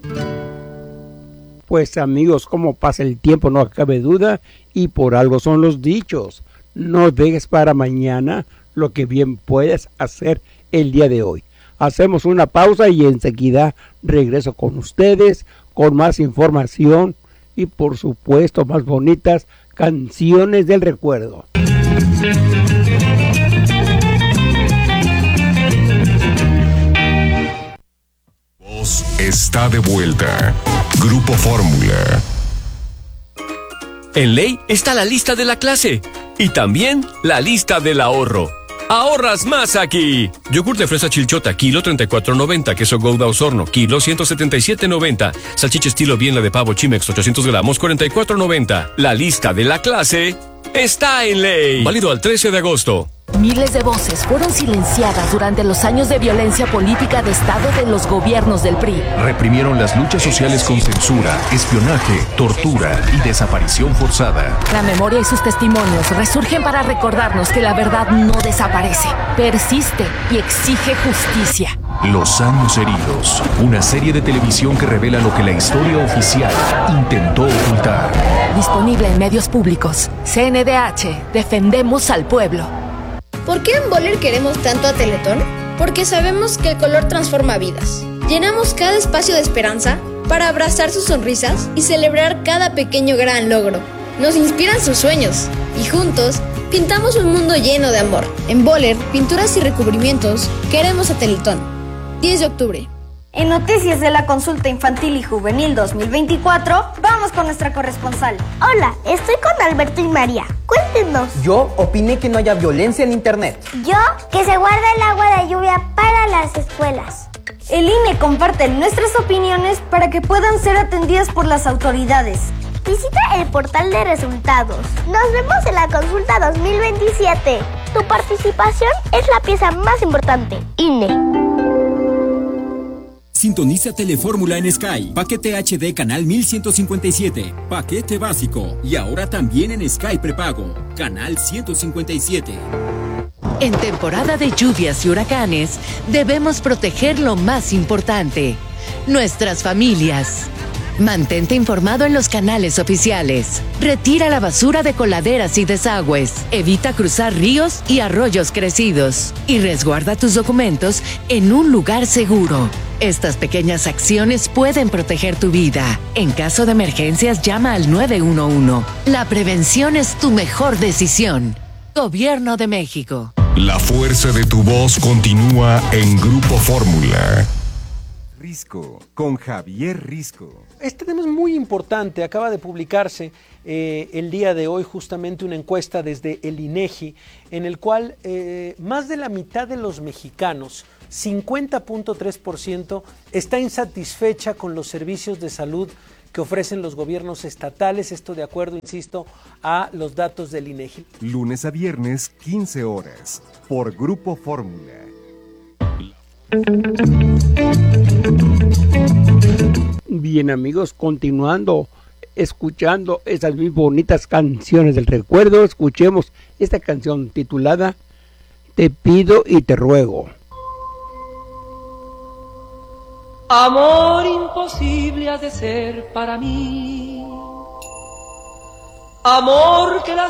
Pues amigos, como pasa el tiempo no cabe duda y por algo son los dichos. No dejes para mañana lo que bien puedes hacer el día de hoy. Hacemos una pausa y enseguida regreso con ustedes con más información y por supuesto más bonitas canciones del recuerdo. Voz está de vuelta. Grupo Fórmula. En Ley está la lista de la clase y también la lista del ahorro. ¡Ahorras más aquí! Yogur de fresa Chilchota, kilo 34.90. Queso Gouda Osorno, kilo 177.90. Salchicha estilo Bienla de pavo Chimex, 800 gramos, 44.90. La lista de la clase está en Ley. Válido al 13 de agosto. Miles de voces fueron silenciadas durante los años de violencia política de Estado de los gobiernos del PRI. Reprimieron las luchas sociales con censura, espionaje, tortura y desaparición forzada. La memoria y sus testimonios resurgen para recordarnos que la verdad no desaparece, persiste y exige justicia. Los años heridos, una serie de televisión que revela lo que la historia oficial intentó ocultar. Disponible en medios públicos. CNDH, defendemos al pueblo. ¿Por qué en Boller queremos tanto a Teletón? Porque sabemos que el color transforma vidas. Llenamos cada espacio de esperanza para abrazar sus sonrisas y celebrar cada pequeño gran logro. Nos inspiran sus sueños y juntos pintamos un mundo lleno de amor. En Boller, pinturas y recubrimientos, queremos a Teletón. 10 de octubre. En Noticias de la Consulta Infantil y Juvenil 2024, vamos con nuestra corresponsal. Hola, estoy con Alberto y María. Cuéntenos. Yo opiné que no haya violencia en internet. Yo, que se guarde el agua de lluvia para las escuelas. El INE comparte nuestras opiniones para que puedan ser atendidas por las autoridades. Visita el portal de resultados. Nos vemos en la consulta 2027. Tu participación es la pieza más importante. INE. Sintoniza Telefórmula en Sky. Paquete HD canal 1157. Paquete básico. Y ahora también en Sky prepago. Canal 157. En temporada de lluvias y huracanes, debemos proteger lo más importante: nuestras familias. Mantente informado en los canales oficiales. Retira la basura de coladeras y desagües. Evita cruzar ríos y arroyos crecidos. Y resguarda tus documentos en un lugar seguro. Estas pequeñas acciones pueden proteger tu vida. En caso de emergencias, llama al 911. La prevención es tu mejor decisión. Gobierno de México. La fuerza de tu voz continúa en Grupo Fórmula. Risco, con Javier Risco. Este tema es muy importante. Acaba de publicarse el día de hoy justamente una encuesta desde el INEGI en el cual más de la mitad de los mexicanos, 50.3%, está insatisfecha con los servicios de salud que ofrecen los gobiernos estatales. Esto de acuerdo, insisto, a los datos del INEGI. Lunes a viernes, 15 horas, por Grupo Fórmula. Bien amigos, continuando escuchando esas muy bonitas canciones del recuerdo, escuchemos esta canción titulada Te pido y te ruego. Amor imposible ha de ser para mí, amor que las